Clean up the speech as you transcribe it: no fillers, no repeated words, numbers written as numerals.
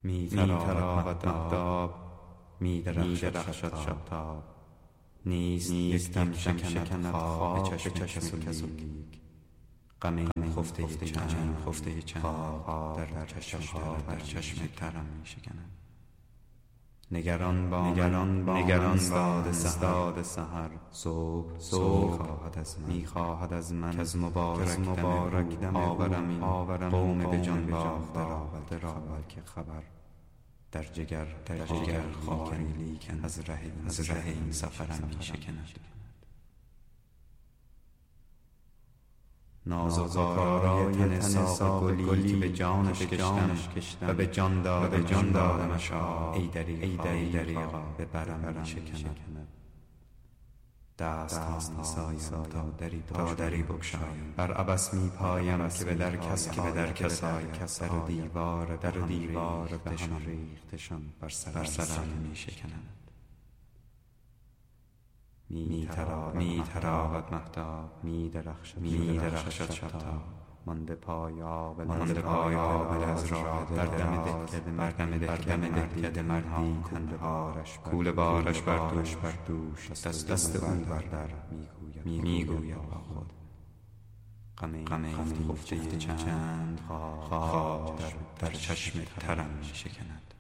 می تراود مهتاب، می درخشد شبتاب. نیست یک دم شکند خواب چشم کسولیک. غم خفته چند خواب در چشم ترم می شکند. نگران باد سحر صبح می خواهد از من که از مبارک دم آورم این قوم به جان باخته را که خبر در جگر خاری لیکن از ره این سفرم می شکند. ناز و آرای تن ساق گلی که به جانش کشتم و به جان دادمش ای دریغا به برم می شکند. دست ها می سایم تا دری بگشایم، بر عبث می پایم که به در کس آیم. در و دیوار به هم ریختشان بر سرم می شکند. می تراود مهتاب، می درخشد شبتاب. مانده پای آبله از راه در دم دهکده مردی کوله بارش بر دوش دست او بر در می گوید با خود غم خفته چند خواب در چشم ترم می شکند.